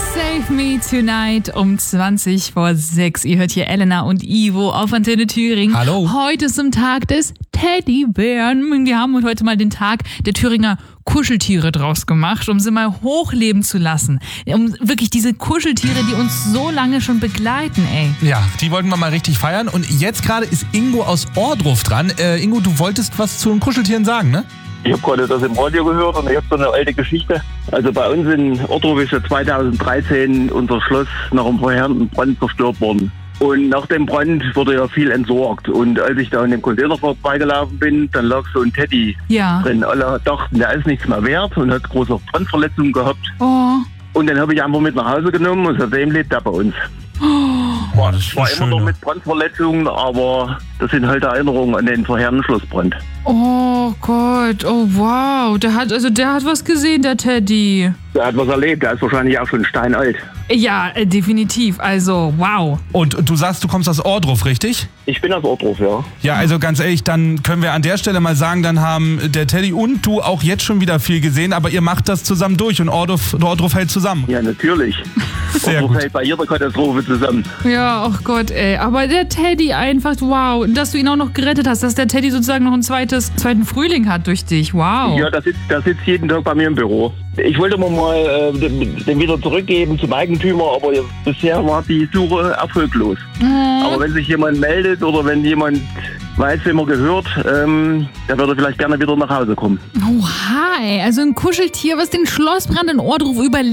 Save Me Tonight um 20:06. Ihr hört hier Elena und Ivo auf Antenne Thüringen. Hallo. Heute ist zum Tag des Teddybären. Wir haben heute mal den Tag der Thüringer Kuscheltiere draus gemacht, um sie mal hochleben zu lassen. Um wirklich diese Kuscheltiere, die uns so lange schon begleiten, ey. Ja, die wollten wir mal richtig feiern. Und jetzt gerade ist Ingo aus Ohrdruf dran. Ingo, du wolltest was zu den Kuscheltieren sagen, ne? Ich habe gerade das im Radio gehört und ich habe so eine alte Geschichte. Also bei uns in Ohrdruf ist ja 2013 unser Schloss nach einem verheerenden Brand zerstört worden. Und nach dem Brand wurde ja viel entsorgt. Und als ich da in dem Container vorbeigelaufen bin, dann lag so ein Teddy drin. Alle dachten, der ist nichts mehr wert und hat große Brandverletzungen gehabt. Oh. Und den habe ich einfach mit nach Hause genommen und seitdem lebt er bei uns. Oh, das War schön, immer noch ja. mit Brandverletzungen, aber das sind halt Erinnerungen an den verheerenden Schlossbrand. Oh Gott, oh wow. Der hat was gesehen, der Teddy. Der hat was erlebt, der ist wahrscheinlich auch schon steinalt. Ja, definitiv. Also, wow. Und du sagst, du kommst aus Ohrdruf, richtig? Ich bin aus Ohrdruf, ja. Ja, also ganz ehrlich, dann können wir an der Stelle mal sagen, dann haben der Teddy und du auch jetzt schon wieder viel gesehen, aber ihr macht das zusammen durch und Ohrdruf hält zusammen. Ja, natürlich. Sehr Ohrdruf gut. hält bei jeder Katastrophe zusammen. Ja, oh Gott, ey. Aber der Teddy einfach, wow. Und dass du ihn auch noch gerettet hast, dass der Teddy sozusagen noch einen zweiten Frühling hat durch dich. Wow. Ja, der sitzt jeden Tag bei mir im Büro. Ich wollte mir mal den wieder zurückgeben zum Eigentümer, aber bisher war die Suche erfolglos. Aber wenn sich jemand meldet oder wenn jemand weiß, wem er gehört, der würde vielleicht gerne wieder nach Hause kommen. Oh, hi. Also ein Kuscheltier, was den Schlossbrand in Ohrdruf überlebt.